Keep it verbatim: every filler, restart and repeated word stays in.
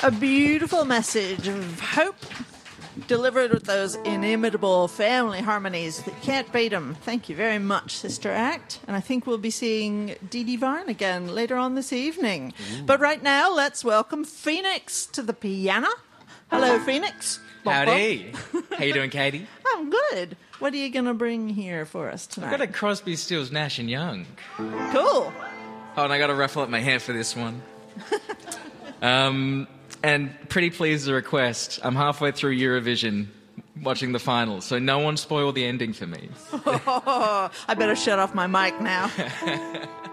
A beautiful message of hope delivered with those inimitable family harmonies that can't beat them. Thank you very much, Sister Act. And I think we'll be seeing Dee Dee Varn again later on this evening. Ooh. But right now, let's welcome Phoenix to the piano. Hello, Phoenix. Howdy. How you doing, Katie? I'm good. What are you going to bring here for us tonight? I've got a Crosby, Stills, Nash and Young. Cool. Oh, and I got to ruffle up my hair for this one. um... And pretty pleased the request. I'm halfway through Eurovision watching the finals, so no one spoil the ending for me. Oh, I better shut off my mic now.